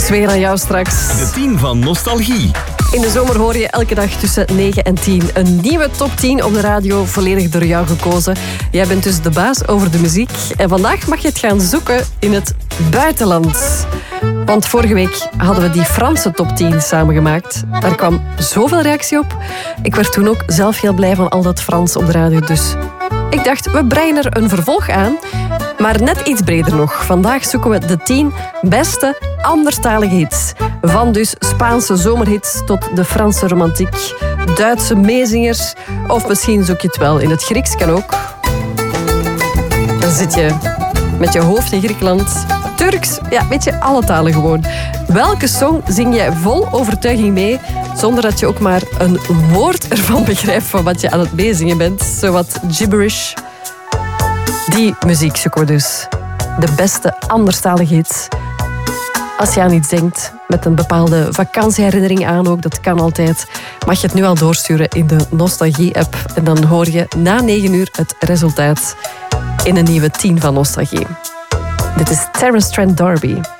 is weer aan jou straks. De 10 van Nostalgie. In de zomer hoor je elke dag tussen 9 en 10 een nieuwe top 10 op de radio, volledig door jou gekozen. Jij bent dus de baas over de muziek. En vandaag mag je het gaan zoeken in het buitenland. Want vorige week hadden we die Franse top 10 samengemaakt. Daar kwam zoveel reactie op. Ik werd toen ook zelf heel blij van al dat Frans op de radio. Dus ik dacht, we breien er een vervolg aan. Maar net iets breder nog. Vandaag zoeken we de 10 beste anderstalige hits. Van dus Spaanse zomerhits tot de Franse romantiek, Duitse meezingers. Of misschien zoek je het wel in het Grieks, kan ook. Dan zit je met je hoofd in Griekenland. Turks, ja, weet je, alle talen gewoon. Welke song zing jij vol overtuiging mee, zonder dat je ook maar een woord ervan begrijpt van wat je aan het meezingen bent? Zowat gibberish. Die muziek zoeken we dus. De beste anderstalige hits. Als je aan iets denkt, met een bepaalde vakantieherinnering aan ook, dat kan altijd, mag je het nu al doorsturen in de Nostalgie-app. En dan hoor je na 9 uur het resultaat in een nieuwe 10 van Nostalgie. Dit is Terence Trent D'Arby.